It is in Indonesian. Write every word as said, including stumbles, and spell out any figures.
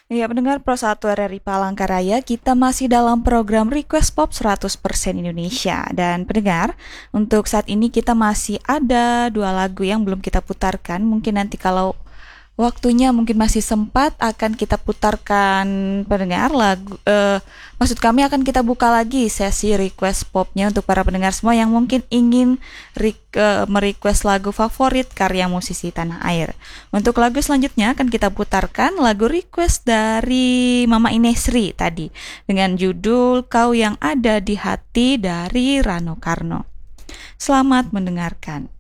Ya, pendengar Pro satu R R I Palangkaraya, kita masih dalam program Request Pop seratus persen Indonesia. Dan pendengar, untuk saat ini kita masih ada dua lagu yang belum kita putarkan. Mungkin nanti kalau waktunya mungkin masih sempat akan kita putarkan pendengar lagu eh, maksud kami akan kita buka lagi sesi request popnya untuk para pendengar semua yang mungkin ingin re- eh, merequest lagu favorit karya musisi tanah air. Untuk lagu selanjutnya akan kita putarkan lagu request dari Mama Inesri tadi dengan judul Kau Yang Ada di Hati dari Rano Karno. Selamat mendengarkan.